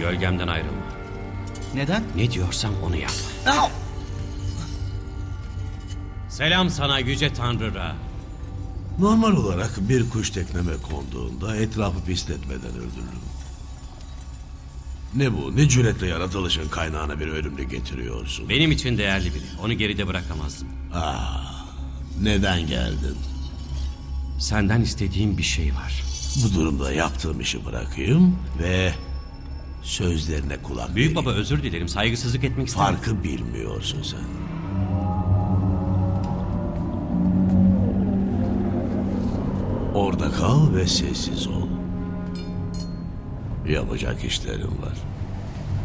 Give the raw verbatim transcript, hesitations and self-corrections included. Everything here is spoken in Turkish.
Gölgemden ayrılma. Neden? Ne diyorsam onu yap. Au! Selam sana yüce Tanrı. Normal olarak bir kuş tekneme konduğunda etrafı pisletmeden öldürürüm. Ne bu? Ne cüretle yaratılışın kaynağına bir ölümlü getiriyorsun? Benim için değerli biri. Onu geride bırakamazdım. Ah, neden geldin? Senden istediğim bir şey var. Bu durumda yaptığım işi bırakayım ve sözlerine kulak Büyük vereyim. baba özür dilerim. Saygısızlık etmek istemem. Farkı bilmiyorsun sen. Orada kal ve sessiz ol. Yapacak işlerim var.